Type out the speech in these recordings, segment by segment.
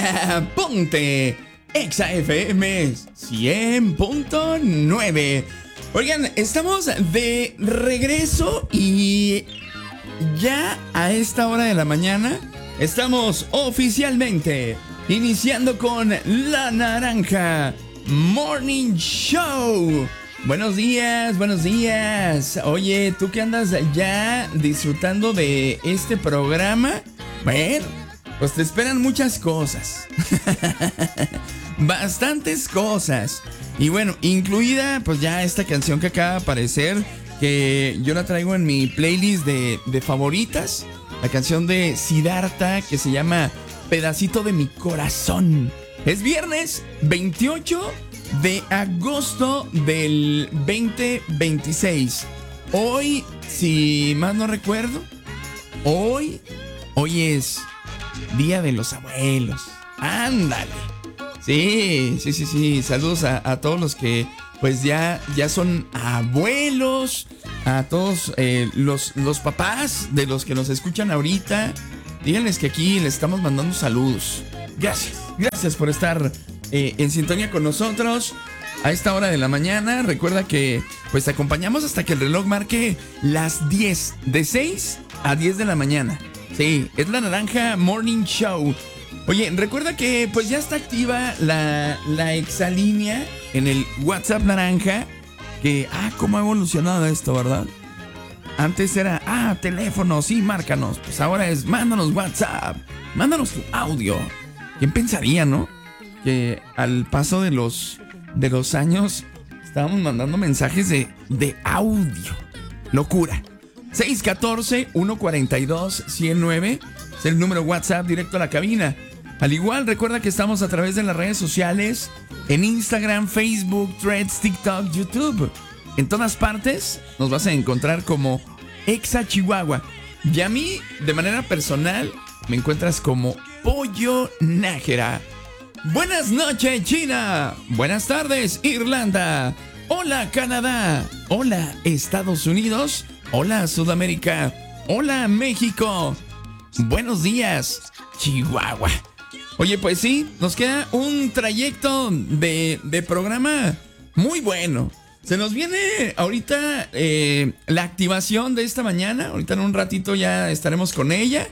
Ponte Exa FM 100.9. Oigan, estamos de regreso y ya a esta hora de la mañana estamos oficialmente iniciando con La Naranja Morning Show. Buenos días, buenos días. Oye, ¿tú qué andas ya disfrutando de este programa? Bueno, pues te esperan muchas cosas. Bastantes cosas. Y bueno, incluida pues ya esta canción que acaba de aparecer, que yo la traigo en mi playlist de favoritas. La canción de Siddhartha que se llama Pedacito de mi corazón. Es viernes 28 de agosto del 2026. Hoy, si más no recuerdo, hoy es Día de los Abuelos. Ándale. Sí. Saludos a todos los que pues ya son abuelos, a todos los papás de los que nos escuchan ahorita. Díganles que aquí les estamos mandando saludos. Gracias por estar en sintonía con nosotros a esta hora de la mañana. Recuerda que pues te acompañamos hasta que el reloj marque las 10, de 6 a 10 de la mañana. Sí, es La Naranja Morning Show. Oye, recuerda que pues ya está activa la exalínea en el WhatsApp Naranja. Que, cómo ha evolucionado esto, ¿verdad? Antes era, teléfono, sí, márcanos. Pues ahora es, mándanos WhatsApp, mándanos tu audio. ¿Quién pensaría, no? Que al paso de los años estábamos mandando mensajes de audio. Locura. 614-142-109 es el número WhatsApp directo a la cabina. Al igual, recuerda que estamos a través de las redes sociales, en Instagram, Facebook, Threads, TikTok, YouTube. En todas partes nos vas a encontrar como Exa Chihuahua. Y a mí, de manera personal, me encuentras como Pollo Nájera. Buenas noches, China. Buenas tardes, Irlanda. Hola, Canadá. Hola, Estados Unidos. Hola, Sudamérica. Hola, México. Buenos días, Chihuahua. Oye, pues sí, nos queda un trayecto de programa muy bueno. Se nos viene ahorita la activación de esta mañana. Ahorita en un ratito ya estaremos con ella.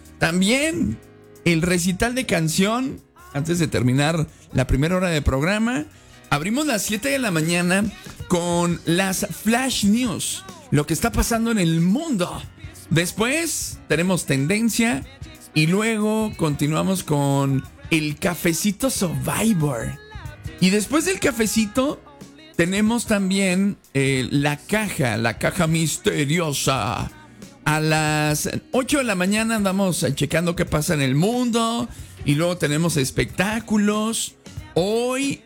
También el recital de canción antes de terminar la primera hora de programa. Abrimos las 7 de la mañana con las Flash News, lo que está pasando en el mundo. Después tenemos tendencia y luego continuamos con el cafecito Survivor. Y después del cafecito tenemos también la caja misteriosa. A las 8 de la mañana andamos checando qué pasa en el mundo. Y luego tenemos espectáculos. Hoy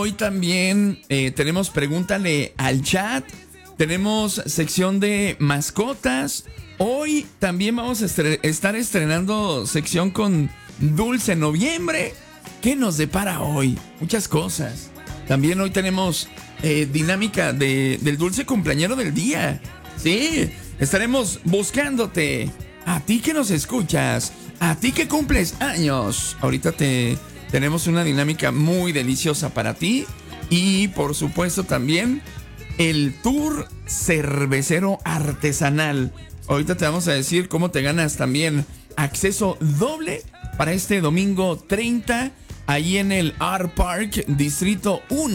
también tenemos Pregúntale al Chat. Tenemos sección de mascotas. Hoy también vamos a estar estrenando sección con Dulce Noviembre. ¿Qué nos depara hoy? Muchas cosas. También hoy tenemos dinámica del dulce cumpleañero del día. Sí, estaremos buscándote. A ti que nos escuchas, a ti que cumples años. Ahorita tenemos una dinámica muy deliciosa para ti. Y por supuesto también el tour cervecero artesanal. Ahorita te vamos a decir cómo te ganas también acceso doble para este domingo 30 ahí en el Art Park Distrito 1.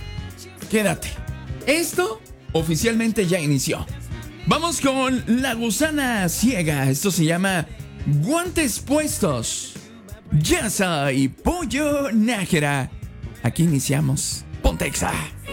Quédate. Esto oficialmente ya inició. Vamos con La Gusana Ciega. Esto se llama Guantes Puestos. Ya soy Pollo Nájera. Aquí iniciamos. Ponte Exa.